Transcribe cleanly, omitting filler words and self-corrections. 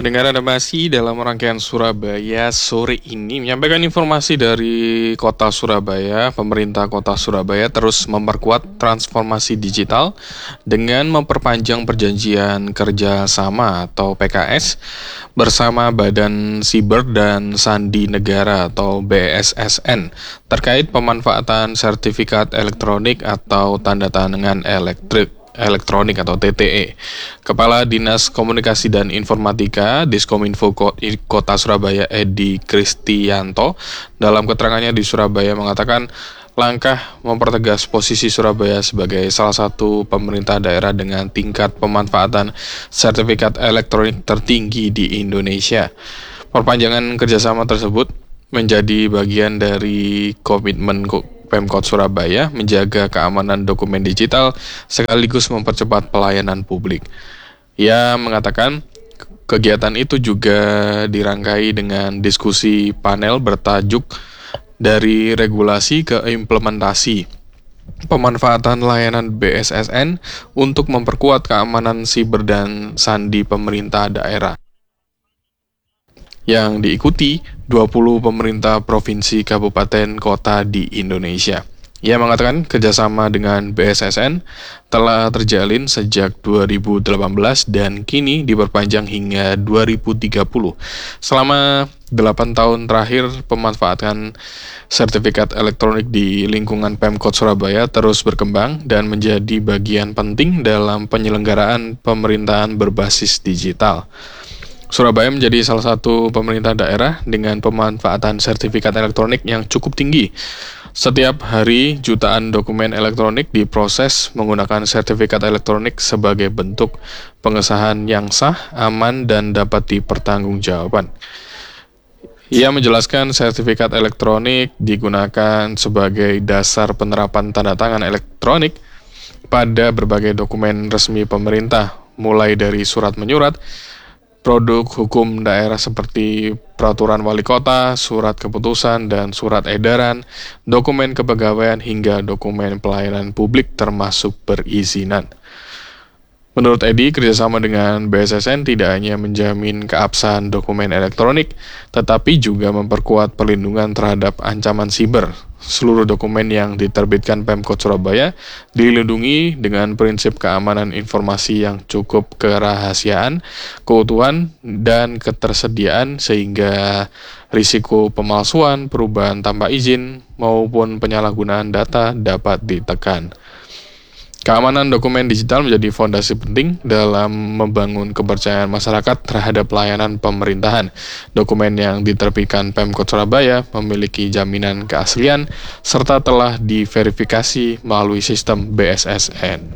Pendengar, Anda masih dalam rangkaian Surabaya sore ini menyampaikan informasi dari Kota Surabaya. Pemerintah Kota Surabaya terus memperkuat transformasi digital dengan memperpanjang perjanjian kerjasama atau PKS bersama Badan Siber dan Sandi Negara atau BSSN terkait pemanfaatan sertifikat elektronik atau tanda tangan elektronik atau TTE. Kepala Dinas Komunikasi dan Informatika Diskominfo Kota Surabaya Edi Kristianto dalam keterangannya di Surabaya mengatakan langkah mempertegas posisi Surabaya sebagai salah satu pemerintah daerah dengan tingkat pemanfaatan sertifikat elektronik tertinggi di Indonesia. Perpanjangan kerjasama tersebut menjadi bagian dari komitmen Pemkot Surabaya menjaga keamanan dokumen digital sekaligus mempercepat pelayanan publik. Ia mengatakan kegiatan itu juga dirangkai dengan diskusi panel bertajuk dari regulasi ke implementasi pemanfaatan layanan BSSN untuk memperkuat keamanan siber dan sandi pemerintah daerah, yang diikuti 20 pemerintah provinsi, kabupaten, kota di Indonesia. Ia mengatakan kerjasama dengan BSSN telah terjalin sejak 2018 dan kini diperpanjang hingga 2030. Selama 8 tahun terakhir, pemanfaatan sertifikat elektronik di lingkungan Pemkot Surabaya terus berkembang dan menjadi bagian penting dalam penyelenggaraan pemerintahan berbasis digital. Surabaya menjadi salah satu pemerintah daerah dengan pemanfaatan sertifikat elektronik yang cukup tinggi. Setiap hari, jutaan dokumen elektronik diproses menggunakan sertifikat elektronik sebagai bentuk pengesahan yang sah, aman, dan dapat dipertanggungjawabkan. Ia menjelaskan sertifikat elektronik digunakan sebagai dasar penerapan tanda tangan elektronik pada berbagai dokumen resmi pemerintah, mulai dari surat menyurat, produk hukum daerah seperti peraturan wali kota, surat keputusan, dan surat edaran, dokumen kepegawaian hingga dokumen pelayanan publik termasuk perizinan. Menurut Edi, kerjasama dengan BSSN tidak hanya menjamin keabsahan dokumen elektronik, tetapi juga memperkuat perlindungan terhadap ancaman siber. Seluruh dokumen yang diterbitkan Pemkot Surabaya dilindungi dengan prinsip keamanan informasi yang cukup kerahasiaan, keutuhan, dan ketersediaan sehingga risiko pemalsuan, perubahan tanpa izin, maupun penyalahgunaan data dapat ditekan. Keamanan dokumen digital menjadi fondasi penting dalam membangun kepercayaan masyarakat terhadap layanan pemerintahan. Dokumen yang diterbitkan Pemkot Surabaya memiliki jaminan keaslian serta telah diverifikasi melalui sistem BSSN.